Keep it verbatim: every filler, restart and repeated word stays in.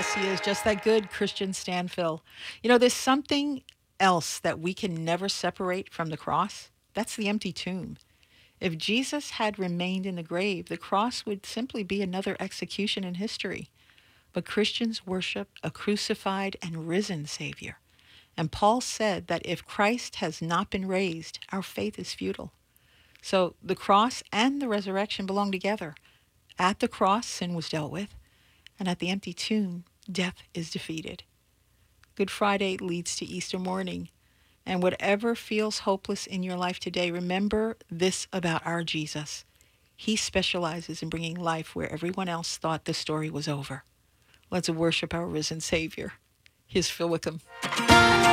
Yes, he is just that good, Christian Stanfill. You know, there's something else that we can never separate from the cross. That's the empty tomb. If Jesus had remained in the grave, the cross would simply be another execution in history. But Christians worship a crucified and risen Savior. And Paul said that if Christ has not been raised, our faith is futile. So the cross and the resurrection belong together. At the cross, sin was dealt with, and at the empty tomb, death is defeated. Good Friday leads to Easter morning. And whatever feels hopeless in your life today, remember this about our Jesus. He specializes in bringing life where everyone else thought the story was over. Let's worship our risen Savior. Here's Phil Wickham.